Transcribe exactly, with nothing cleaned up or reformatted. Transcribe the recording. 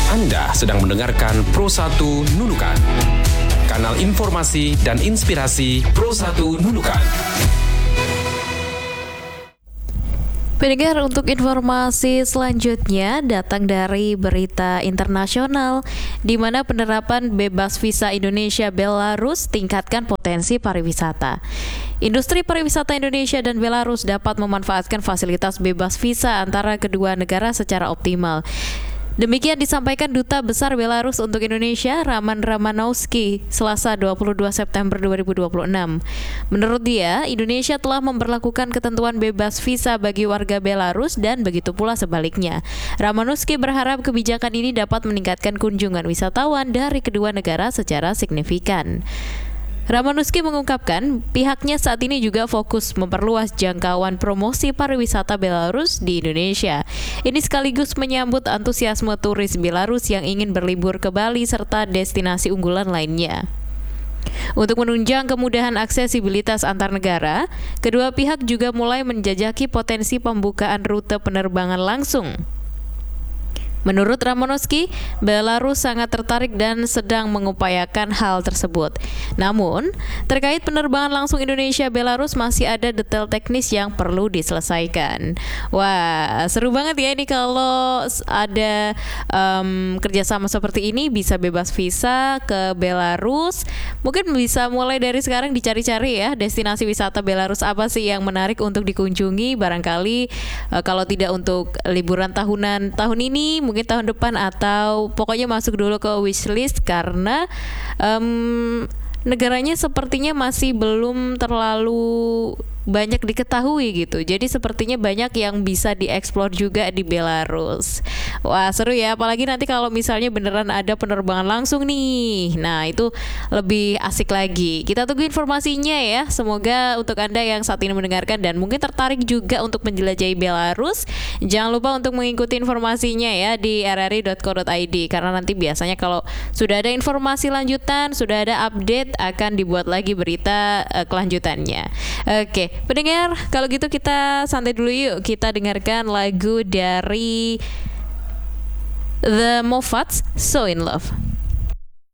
Anda sedang mendengarkan Pro satu Nunukan, kanal informasi dan inspirasi Pro satu Nunukan. Pendengar, untuk informasi selanjutnya datang dari berita internasional, di mana penerapan bebas visa Indonesia Belarus tingkatkan potensi pariwisata. Industri pariwisata Indonesia dan Belarus dapat memanfaatkan fasilitas bebas visa antara kedua negara secara optimal. Demikian disampaikan Duta Besar Belarus untuk Indonesia, Raman Ramanowski, Selasa dua puluh dua September dua ribu dua puluh enam. Menurut dia, Indonesia telah memberlakukan ketentuan bebas visa bagi warga Belarus dan begitu pula sebaliknya. Ramanowski berharap kebijakan ini dapat meningkatkan kunjungan wisatawan dari kedua negara secara signifikan. Ramanowski mengungkapkan pihaknya saat ini juga fokus memperluas jangkauan promosi pariwisata Belarus di Indonesia. Ini sekaligus menyambut antusiasme turis Belarus yang ingin berlibur ke Bali serta destinasi unggulan lainnya. Untuk menunjang kemudahan aksesibilitas antar negara, kedua pihak juga mulai menjajaki potensi pembukaan rute penerbangan langsung. Menurut Ramanowski, Belarus sangat tertarik dan sedang mengupayakan hal tersebut. Namun, terkait penerbangan langsung Indonesia-Belarus masih ada detail teknis yang perlu diselesaikan. Wah, seru banget ya ini kalau ada um, kerjasama seperti ini, bisa bebas visa ke Belarus. Mungkin bisa mulai dari sekarang dicari-cari ya, destinasi wisata Belarus apa sih yang menarik untuk dikunjungi. Barangkali uh, kalau tidak untuk liburan tahunan tahun ini, mungkin mungkin tahun depan, atau pokoknya masuk dulu ke wishlist karena um, negaranya sepertinya masih belum terlalu banyak diketahui gitu. Jadi sepertinya banyak yang bisa dieksplor juga di Belarus. Wah, seru ya, apalagi nanti kalau misalnya beneran ada penerbangan langsung nih. Nah, itu lebih asik lagi. Kita tunggu informasinya ya. Semoga untuk Anda yang saat ini mendengarkan dan mungkin tertarik juga untuk menjelajahi Belarus, jangan lupa untuk mengikuti informasinya ya di r r i dot co dot i d, karena nanti biasanya kalau sudah ada informasi lanjutan, sudah ada update, akan dibuat lagi berita uh, kelanjutannya. Oke, pendengar, kalau gitu kita santai dulu yuk. Kita dengarkan lagu dari The Moffats, So In Love.